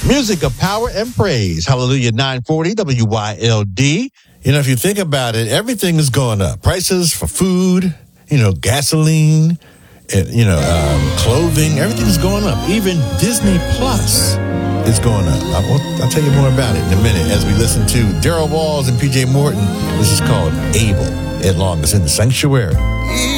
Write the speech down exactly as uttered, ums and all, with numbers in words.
Music of power and praise. Hallelujah, nine forty W Y L D. You know, if you think about it, everything is going up. Prices for food, you know, gasoline, and, you know, um, clothing, everything is going up. Even Disney Plus is going up. I'll, I'll tell you more about it in a minute as we listen to Daryl Walls and P J Morton. This is called Able. Ed Long is in the sanctuary.